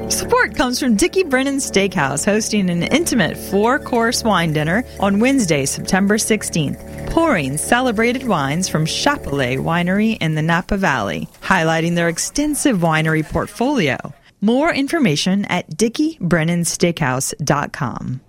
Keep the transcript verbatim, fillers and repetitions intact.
Support comes from Dickie Brennan Steakhouse, hosting an intimate four-course wine dinner on Wednesday, September sixteenth. Pouring celebrated wines from Chapelet Winery in the Napa Valley, highlighting their extensive winery portfolio. More information at dickie brennan steakhouse dot com.